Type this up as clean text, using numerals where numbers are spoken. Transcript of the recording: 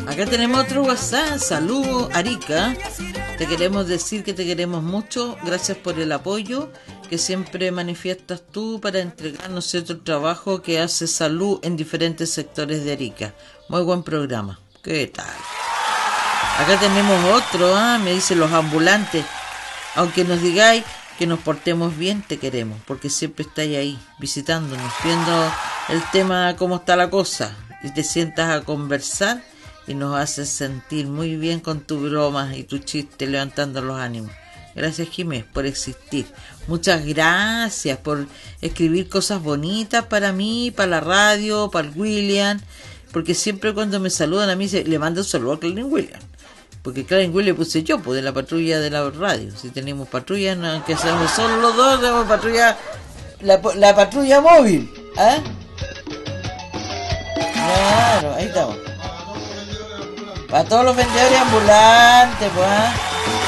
Acá tenemos otro WhatsApp. Saludos, Arica. Te queremos decir que te queremos mucho. Gracias por el apoyo que siempre manifiestas tú para entregarnos cierto trabajo que hace Salud en diferentes sectores de Arica. Muy buen programa. ¿Qué tal? Acá tenemos otro, me dicen los ambulantes. Aunque nos digáis que nos portemos bien, te queremos, porque siempre estáis ahí, visitándonos, viendo el tema, cómo está la cosa, y te sientas a conversar y nos haces sentir muy bien con tu broma y tu chiste, levantando los ánimos. Gracias, Jiménez, por existir. Muchas gracias por escribir cosas bonitas para mí, para la radio, para el William, porque siempre cuando me saludan a mí le mando un saludo a Clarence William. Porque Clarence William puse yo, pues de la patrulla de la radio. Si tenemos patrulla, no, aunque seamos solo los dos, tenemos patrulla, la patrulla móvil. Claro, ahí estamos. Para todos los vendedores ambulantes, pues.